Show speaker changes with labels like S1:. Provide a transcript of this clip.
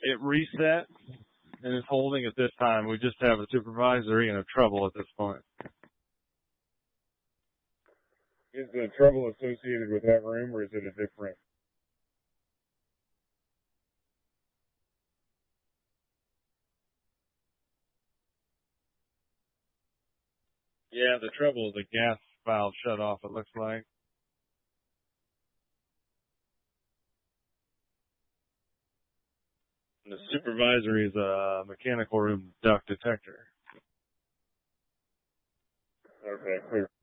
S1: It reset and is holding at this time. We just have a supervisory and a trouble at this point.
S2: Is the trouble associated with that room, or is it a different?
S1: Yeah, the trouble is the gas valve shut off, it looks like. And the supervisory is a mechanical room duct detector.
S2: Okay, clear.